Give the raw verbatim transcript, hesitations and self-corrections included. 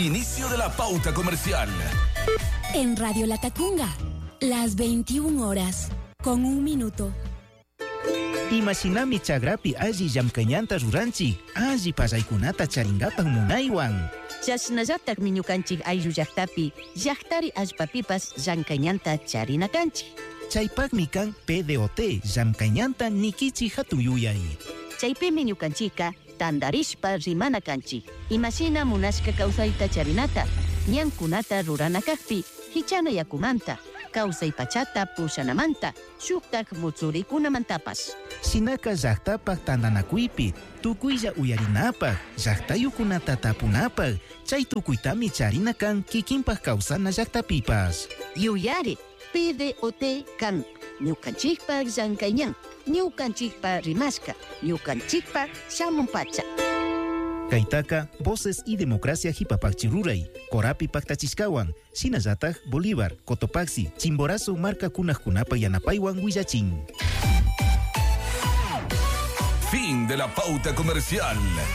Inicio de la pauta comercial. En Radio Latacunga, las veintiuna horas, con un minuto. Imaginami chagrapi alli llamkañanta ruranchik, alli pasaykunata charingapan munaywan. Chasnallatak miñukanchik ayllu llaqtapi, llaqtari allpapipas llamkañanta charinakanchik. Chaypakmi kan P D O T llamkañanta nikichi hatun yuyay. Chaypimi ñukanchika tandarishpa rimana kanchik. Imashina munashka kawsayta charinata, ñankunata rurana kaqpi, hichana yakumanta, kawsay pachata pushanamanta, shuktak mutsuricunamantapas. Sinaka llaqtapak tandanakuypi, tukuylla uyarinapak, llaqtayukunata tapunapak, chay tukuytami charina kan kikinpak kawsana llaqtapipas. Yuyari, P D O T kan, ñukanchikpak llankayñan, ñukanchikpak rimashka, ñukanchikpak shamunpacha. Kaitaka, Voces y Democracia Hipapachi Ruray, Corapi Pactachiscawan, Sinayataj, Bolívar, Cotopaxi, Chimborazo, Marca Kunajkunapa Yanapaiwan, Huillachín. Fin de la pauta comercial.